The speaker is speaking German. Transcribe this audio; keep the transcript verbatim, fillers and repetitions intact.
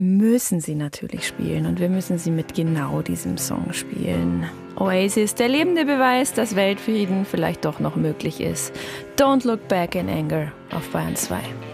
müssen sie natürlich spielen und wir müssen sie mit genau diesem Song spielen. Oasis, der lebende Beweis, dass Weltfrieden vielleicht doch noch möglich ist. Don't Look Back in Anger auf Bayern zwei.